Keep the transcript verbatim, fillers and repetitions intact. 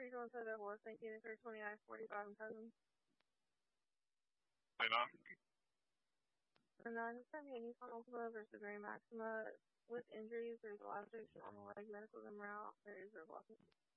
Regional to the horse, nineteen three twenty-nine forty-five and Cousins. Line on. And then it's going to be a Nissan Altima versus Grand Maxima with injuries. There's a laceration on the leg, medical them out. There is a blocking.